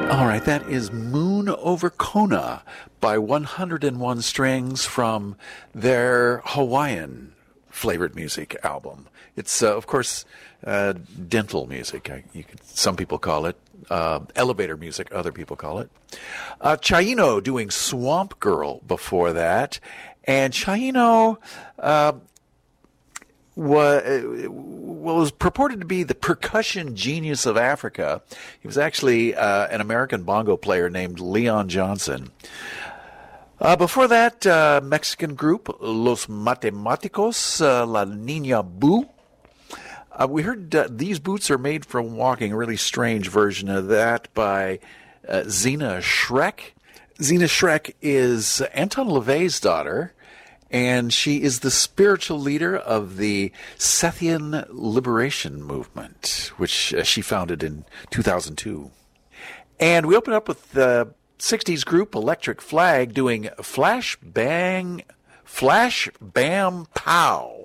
All right, that is Moon Over Kona by 101 Strings from their Hawaiian flavored music album. It's, of course, dental music. Some people call it. Elevator music, other people call it. Chaino doing Swamp Girl before that. And Chaino was purported to be the percussion genius of Africa. He was actually an American bongo player named Leon Johnson. Before that, Mexican group Los Matemáticos, La Niña Boo. We heard These Boots Are Made for Walking, a really strange version of that by Zena Schreck. Zena Schreck is Anton LaVey's daughter, and she is the spiritual leader of the Sethian Liberation Movement, which she founded in 2002. And we open up with the 60s group Electric Flag doing Flash Bam Pow.